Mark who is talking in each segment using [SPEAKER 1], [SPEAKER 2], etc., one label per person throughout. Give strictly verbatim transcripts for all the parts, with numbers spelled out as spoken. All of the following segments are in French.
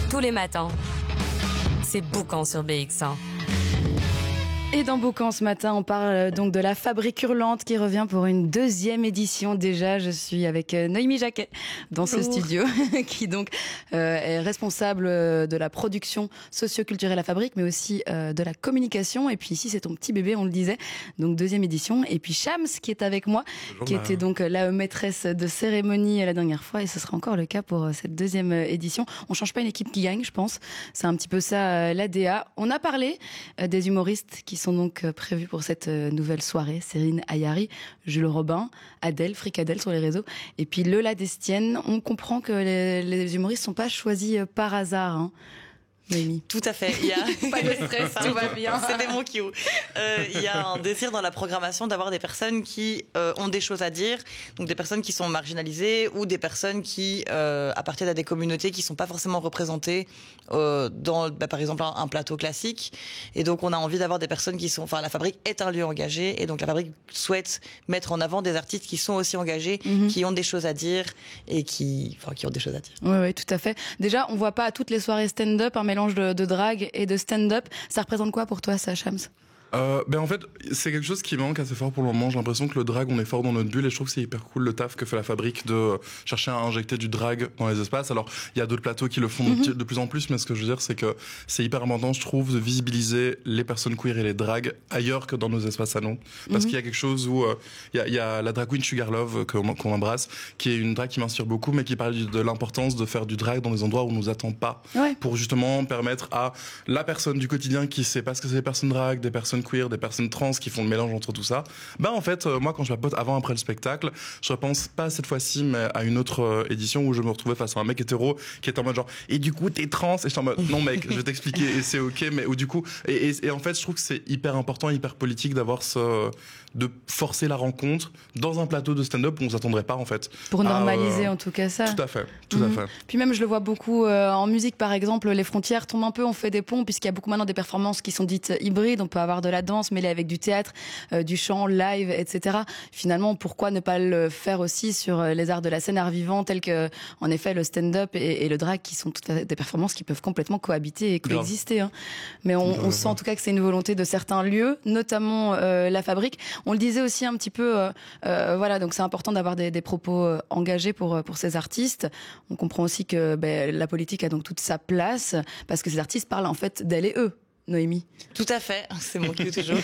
[SPEAKER 1] tous les matins. C'est Boucan sur B X cent.
[SPEAKER 2] Et dans Boucan ce matin, on parle donc de la Fabrique Hurlante qui revient pour une deuxième édition déjà. Je suis avec Noémie Jacquet dans ce
[SPEAKER 3] Bonjour.
[SPEAKER 2] studio qui donc euh, est responsable de la production socio-culturelle à Fabrique, mais aussi euh, de la communication. Et puis ici, c'est ton petit bébé, on le disait. Donc deuxième édition. Et puis Shams qui est avec moi,
[SPEAKER 3] Bonjour,
[SPEAKER 2] qui
[SPEAKER 3] Marie.
[SPEAKER 2] était donc la maîtresse de cérémonie la dernière fois. Et ce sera encore le cas pour cette deuxième édition. On change pas une équipe qui gagne, je pense. C'est un petit peu ça, l'A D A. On a parlé euh, des humoristes qui sont donc euh, prévus pour cette euh, nouvelle soirée. Céline Ayari, Jules Robin, Adèle, Fricadelle sur les réseaux. Et puis Lola Destienne. On comprend que les, les humoristes sont pas choisis euh, par hasard, hein. Noémie.
[SPEAKER 4] Tout à fait. Il y a
[SPEAKER 2] Pas de stress, tout va bien.
[SPEAKER 4] C'est des mots qui ouvrent. Euh, il y a un désir dans la programmation d'avoir des personnes qui euh, ont des choses à dire, donc des personnes qui sont marginalisées ou des personnes qui euh, appartiennent à des communautés qui sont pas forcément représentées euh, dans, bah, par exemple, un, un plateau classique. Et donc, on a envie d'avoir des personnes qui sont. Enfin, la Fabrique est un lieu engagé, et donc la Fabrique souhaite mettre en avant des artistes qui sont aussi engagés,
[SPEAKER 2] Mhm.
[SPEAKER 4] qui ont des choses à dire et qui, enfin, qui ont des choses à dire.
[SPEAKER 2] Oui, oui, tout à fait. Déjà, on voit pas à toutes les soirées stand-up un mélange de, de drague et de stand-up. Ça représente quoi pour toi, ça, Shams?
[SPEAKER 3] Euh, ben en fait, c'est quelque chose qui manque assez fort pour le moment. J'ai l'impression que le drag, on est fort dans notre bulle, et je trouve que c'est hyper cool le taf que fait la Fabrique de chercher à injecter du drag dans les espaces. Alors, il y a d'autres plateaux qui le font
[SPEAKER 2] Mhm.
[SPEAKER 3] de, de plus en plus, mais ce que je veux dire, c'est que c'est hyper important, je trouve, de visibiliser les personnes queer et les drags ailleurs que dans nos espaces à nous. Parce
[SPEAKER 2] Mhm.
[SPEAKER 3] qu'il y a quelque chose où euh, il y, a, il y a la drag queen Sugar Love qu'on qu'on embrasse, qui est une drag qui m'inspire beaucoup, mais qui parle de l'importance de faire du drag dans des endroits où on nous attend pas.
[SPEAKER 2] Ouais.
[SPEAKER 3] Pour justement permettre à la personne du quotidien qui sait pas ce que c'est des personnes drag, des personnes queer, des personnes trans qui font le mélange entre tout ça. Bah en fait, euh, moi quand je papote avant après le spectacle, je repense pas cette fois-ci mais à une autre euh, édition où je me retrouvais face à un mec hétéro qui était en mode genre et du coup t'es trans, et j'étais en mode non mec, je vais t'expliquer et c'est ok, mais ou du coup et, et, et en fait je trouve que c'est hyper important, hyper politique d'avoir ce de forcer la rencontre dans un plateau de stand-up où on s'attendrait pas en fait.
[SPEAKER 2] Pour normaliser
[SPEAKER 3] Ah, euh,
[SPEAKER 2] en tout cas ça.
[SPEAKER 3] Tout à fait, tout
[SPEAKER 2] Mhm.
[SPEAKER 3] à fait.
[SPEAKER 2] Puis même, je le vois beaucoup euh, en musique, par exemple, les frontières tombent un peu, on fait des ponts, puisqu'il y a beaucoup maintenant des performances qui sont dites hybrides. On peut avoir de la danse mêlée avec du théâtre, euh, du chant, live, et cetera. Finalement, pourquoi ne pas le faire aussi sur euh, les arts de la scène, art vivant, tels que, en effet, le stand-up et, et le drag, qui sont toutes des performances qui peuvent complètement cohabiter et
[SPEAKER 3] Grave.
[SPEAKER 2] coexister, hein. Mais on,
[SPEAKER 3] Grave,
[SPEAKER 2] on sent en
[SPEAKER 3] grave.
[SPEAKER 2] tout cas que c'est une volonté de certains lieux, notamment euh, la Fabrique. On le disait aussi un petit peu, euh, euh, voilà, donc c'est important d'avoir des, des propos euh, engagés pour euh, pour ces artistes. On comprend aussi que ben, la politique a donc toute sa place parce que ces artistes parlent en fait d'elle et eux. Noémie.
[SPEAKER 4] Tout à fait, c'est mon cul toujours.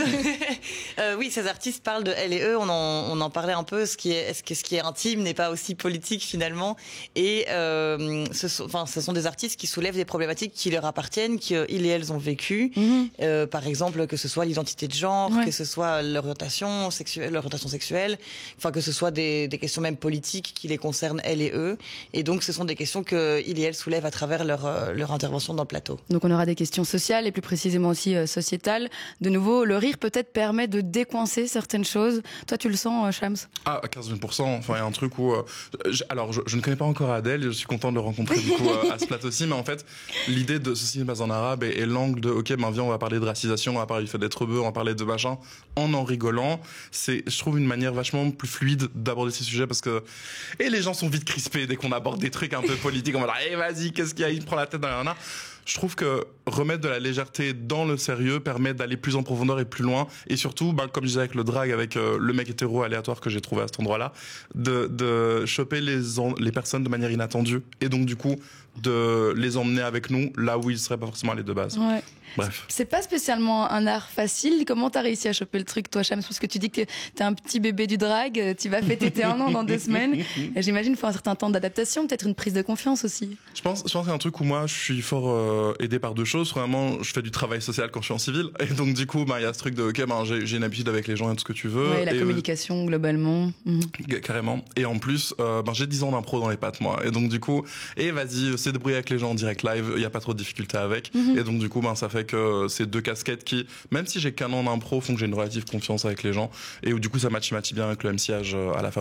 [SPEAKER 4] euh, oui, ces artistes parlent de elle et eux, on en, on en parlait un peu, ce qui est, ce qui, ce qui est intime n'est pas aussi politique finalement. Et euh, ce, sont, enfin, ce sont des artistes qui soulèvent des problématiques qui leur appartiennent, qu'ils et elles ont vécues.
[SPEAKER 2] Mm-hmm.
[SPEAKER 4] Euh, par exemple, que ce soit l'identité de genre,
[SPEAKER 2] Ouais.
[SPEAKER 4] que ce soit l'orientation sexuelle, l'orientation sexuelle, enfin que ce soit des, des questions même politiques qui les concernent elles et eux. Et donc, ce sont des questions que ils et elles soulèvent à travers leur, euh, leur intervention dans le plateau.
[SPEAKER 2] Donc on aura des questions sociales et plus précisément aussi euh, sociétales. De nouveau, le rire peut-être permet de décoincer certaines choses. Toi, tu le sens, euh, Shams?
[SPEAKER 3] Ah, à quinze pour cent. Enfin, il y a un truc où... euh, je- alors, je, je ne connais pas encore Adèle, je suis content de le rencontrer du coup euh, à ce plateau-ci, mais en fait, l'idée de ceci n'est pas en arabe et, et l'angle de, ok, ben viens, on va parler de racisation, on va parler du fait d'être bœuf, on va parler de machin, en en rigolant, c'est, je trouve, une manière vachement plus fluide d'aborder ces sujets parce que... Et les gens sont vite crispés dès qu'on aborde des trucs un peu politiques, on va dire, eh vas-y, qu'est-ce qu'il y a, il me prend la tête dans un Je trouve que remettre de la légèreté dans le sérieux permet d'aller plus en profondeur et plus loin. Et surtout, ben, comme je disais avec le drag, avec euh, le mec hétéro aléatoire que j'ai trouvé à cet endroit-là, de, de choper les, en- les personnes de manière inattendue. Et donc, du coup, de les emmener avec nous là où ils seraient pas forcément allés de base.
[SPEAKER 2] Ouais.
[SPEAKER 3] Bref.
[SPEAKER 2] C'est pas spécialement un art facile. Comment t'as réussi à choper le truc, toi, Shams? Parce que tu dis que t'es un petit bébé du drag, tu vas fêter tes un an dans deux semaines. Et j'imagine qu'il faut un certain temps d'adaptation, peut-être une prise de confiance aussi.
[SPEAKER 3] Je pense, je pense qu'il y a un truc où moi, je suis fort euh, aidé par deux choses. Vraiment, je fais du travail social quand je suis en civil. Et donc, du coup, ben, il y a ce truc de, ok, ben, j'ai, j'ai une habitude avec les gens et tout ce que tu veux.
[SPEAKER 2] Ouais, la
[SPEAKER 3] et, euh,
[SPEAKER 2] communication, globalement. Mhm.
[SPEAKER 3] Carrément. Et en plus, euh, ben, j'ai dix ans d'impro dans les pattes, moi. Et donc, du coup, et vas-y, c'est débrouiller avec les gens en direct live. Il y a pas trop de difficultés avec.
[SPEAKER 2] Mhm.
[SPEAKER 3] Et donc, du coup, ben, ça fait que c'est deux casquettes qui, même si j'ai qu'un an d'impro, font que j'ai une relative confiance avec les gens. Et où, du coup, ça match match bien avec le M C H à la Fabrique.